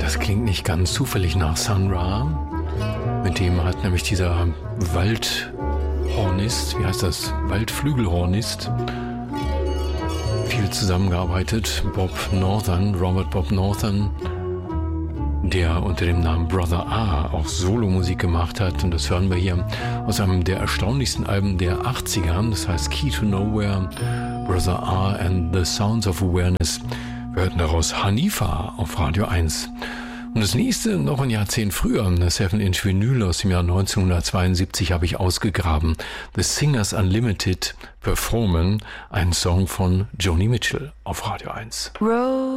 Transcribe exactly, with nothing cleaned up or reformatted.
Das klingt nicht ganz zufällig nach Sun Ra. Mit dem hat nämlich dieser Waldhornist, wie heißt das, Waldflügelhornist, viel zusammengearbeitet. Bob Northern, Robert Bob Northern, der unter dem Namen Brother A auch Solomusik gemacht hat. Und das hören wir hier aus einem der erstaunlichsten Alben der achtziger. Das heißt Key to Nowhere, Brother A and the Sounds of Awareness. Wir hörten daraus Hanifa auf Radio eins. Und das nächste, noch ein Jahrzehnt früher, eine seven inch Vinyl aus dem Jahr neunzehnhundertzweiundsiebzig habe ich ausgegraben. The Singers Unlimited performen einen Song von Joni Mitchell auf Radio eins. Road.